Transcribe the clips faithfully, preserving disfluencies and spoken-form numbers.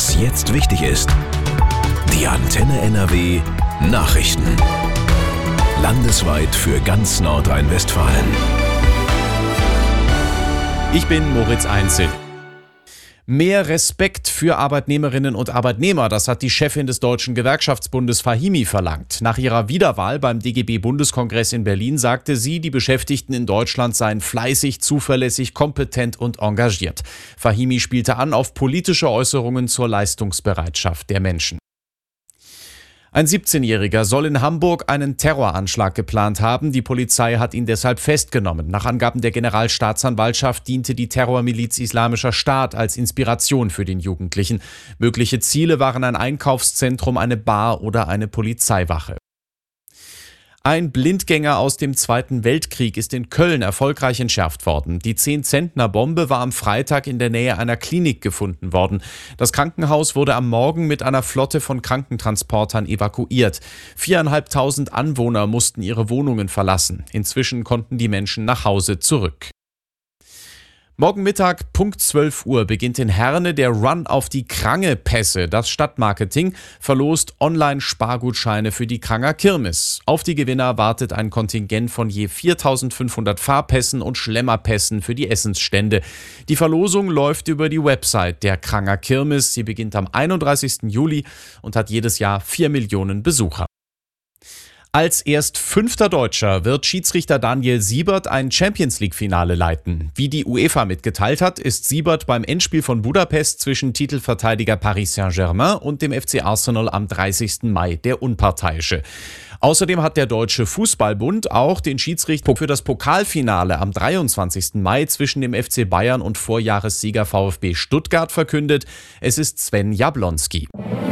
Was jetzt wichtig ist. Die Antenne N R W Nachrichten. Landesweit für ganz Nordrhein-Westfalen. Ich bin Moritz Einzel. Mehr Respekt für Arbeitnehmerinnen und Arbeitnehmer, das hat die Chefin des Deutschen Gewerkschaftsbundes Fahimi verlangt. Nach ihrer Wiederwahl beim D G B-Bundeskongress in Berlin sagte sie, die Beschäftigten in Deutschland seien fleißig, zuverlässig, kompetent und engagiert. Fahimi spielte an auf politische Äußerungen zur Leistungsbereitschaft der Menschen. Ein siebzehnjähriger soll in Hamburg einen Terroranschlag geplant haben. Die Polizei hat ihn deshalb festgenommen. Nach Angaben der Generalstaatsanwaltschaft diente die Terrormiliz Islamischer Staat als Inspiration für den Jugendlichen. Mögliche Ziele waren ein Einkaufszentrum, eine Bar oder eine Polizeiwache. Ein Blindgänger aus dem Zweiten Weltkrieg ist in Köln erfolgreich entschärft worden. Die zehn-Zentner-Bombe war am Freitag in der Nähe einer Klinik gefunden worden. Das Krankenhaus wurde am Morgen mit einer Flotte von Krankentransportern evakuiert. Viereinhalbtausend Anwohner mussten ihre Wohnungen verlassen. Inzwischen konnten die Menschen nach Hause zurück. Morgen Mittag, Punkt zwölf Uhr, beginnt in Herne der Run auf die Krange-Pässe. Das Stadtmarketing verlost Online-Spargutscheine für die Kranger Kirmes. Auf die Gewinner wartet ein Kontingent von je viertausendfünfhundert Fahrpässen und Schlemmerpässen für die Essensstände. Die Verlosung läuft über die Website der Kranger Kirmes. Sie beginnt am einunddreißigsten Juli und hat jedes Jahr vier Millionen Besucher. Als erst fünfter Deutscher wird Schiedsrichter Daniel Siebert ein Champions-League-Finale leiten. Wie die UEFA mitgeteilt hat, ist Siebert beim Endspiel von Budapest zwischen Titelverteidiger Paris Saint-Germain und dem F C Arsenal am dreißigsten Mai der Unparteiische. Außerdem hat der Deutsche Fußballbund auch den Schiedsrichter für das Pokalfinale am dreiundzwanzigsten Mai zwischen dem F C Bayern und Vorjahressieger VfB Stuttgart verkündet. Es ist Sven Jablonski.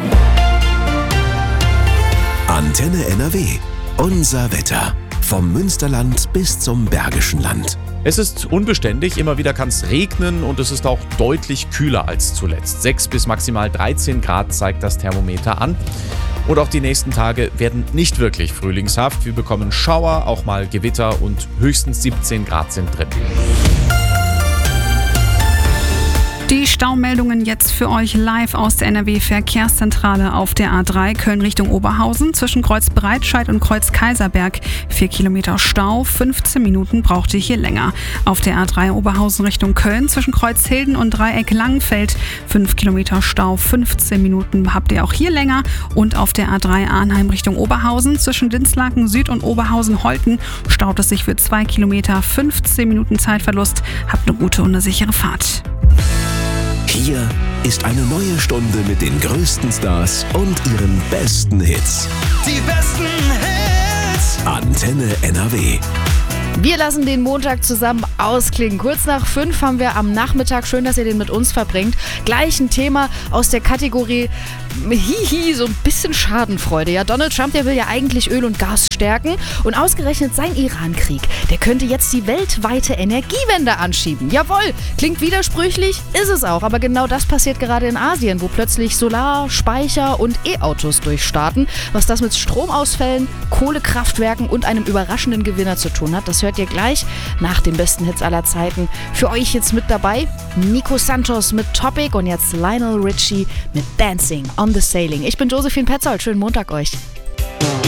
Antenne N R W. Unser Wetter. Vom Münsterland bis zum Bergischen Land. Es ist unbeständig, immer wieder kann es regnen und es ist auch deutlich kühler als zuletzt. sechs bis maximal dreizehn Grad zeigt das Thermometer an. Und auch die nächsten Tage werden nicht wirklich frühlingshaft. Wir bekommen Schauer, auch mal Gewitter und höchstens siebzehn Grad sind drin. Die Staumeldungen jetzt für euch live aus der N R W-Verkehrszentrale auf der A drei Köln Richtung Oberhausen zwischen Kreuz Breitscheid und Kreuz Kaiserberg. Vier Kilometer Stau, fünfzehn Minuten braucht ihr hier länger. Auf der A drei Oberhausen Richtung Köln zwischen Kreuz Hilden und Dreieck Langenfeld. Fünf Kilometer Stau, fünfzehn Minuten habt ihr auch hier länger. Und auf der A drei Arnheim Richtung Oberhausen zwischen Dinslaken Süd und Oberhausen-Holten staut es sich für zwei Kilometer, fünfzehn Minuten Zeitverlust. Habt eine gute und eine sichere Fahrt. Hier ist eine neue Stunde mit den größten Stars und ihren besten Hits. Die besten Hits. Antenne N R W. Wir lassen den Montag zusammen ausklingen. Kurz nach fünf haben wir am Nachmittag, schön, dass ihr den mit uns verbringt, gleich ein Thema aus der Kategorie Hihi, so ein bisschen Schadenfreude. Ja, Donald Trump, der will ja eigentlich Öl und Gas stärken und ausgerechnet sein Iran-Krieg, der könnte jetzt die weltweite Energiewende anschieben. Jawohl, klingt widersprüchlich, ist es auch, aber genau das passiert gerade in Asien, wo plötzlich Solar-, Speicher- und E-Autos durchstarten. Was das mit Stromausfällen, Kohlekraftwerken und einem überraschenden Gewinner zu tun hat, das hört ihr gleich nach den besten Hits aller Zeiten. Für euch jetzt mit dabei Nico Santos mit Topic und jetzt Lionel Richie mit Dancing on the Sailing. Ich bin Josephine Petzold, schönen Montag euch.